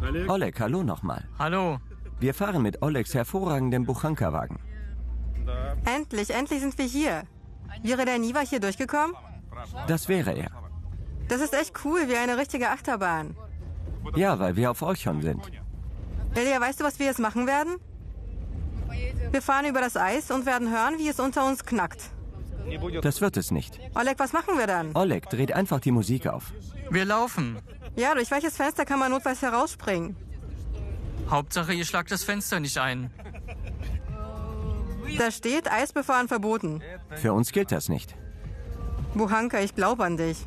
Oleg, hallo nochmal. Hallo. Wir fahren mit Olegs hervorragendem Buchanka-Wagen. Endlich sind wir hier. Wäre der Niva hier durchgekommen? Das wäre er. Das ist echt cool, wie eine richtige Achterbahn. Ja, weil wir auf Olchon sind. Elia, weißt du, was wir jetzt machen werden? Wir fahren über das Eis und werden hören, wie es unter uns knackt. Das wird es nicht. Oleg, was machen wir dann? Oleg, dreht einfach die Musik auf. Wir laufen. Ja, durch welches Fenster kann man notfalls herausspringen? Hauptsache, ihr schlagt das Fenster nicht ein. Da steht, Eisbefahren verboten. Für uns gilt das nicht. Buchanka, ich glaube an dich.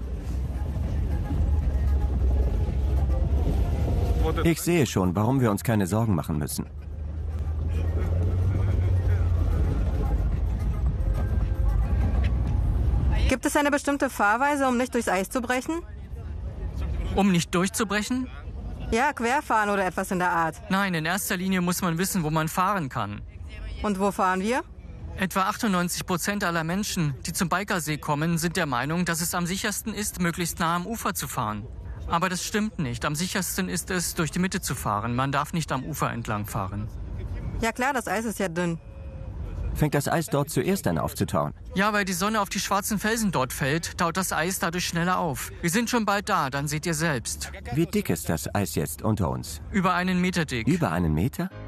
Ich sehe schon, warum wir uns keine Sorgen machen müssen. Gibt es eine bestimmte Fahrweise, um nicht durchs Eis zu brechen? Um nicht durchzubrechen? Ja, querfahren oder etwas in der Art. Nein, in erster Linie muss man wissen, wo man fahren kann. Und wo fahren wir? Etwa 98% aller Menschen, die zum Bajkalsee kommen, sind der Meinung, dass es am sichersten ist, möglichst nah am Ufer zu fahren. Aber das stimmt nicht. Am sichersten ist es, durch die Mitte zu fahren. Man darf nicht am Ufer entlang fahren. Ja klar, das Eis ist ja dünn. Fängt das Eis dort zuerst an aufzutauen? Ja, weil die Sonne auf die schwarzen Felsen dort fällt, taut das Eis dadurch schneller auf. Wir sind schon bald da, dann seht ihr selbst. Wie dick ist das Eis jetzt unter uns? Über 1 Meter dick. Über 1 Meter?